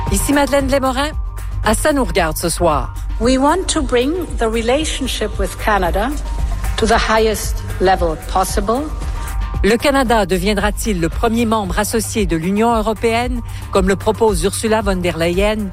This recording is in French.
Ici Madeleine Blais-Morin. À ça nous regarde ce soir. We want to bring the relationship with Canada to the highest level possible. Le Canada deviendra-t-il le premier membre associé de l'Union européenne, comme le propose Ursula von der Leyen?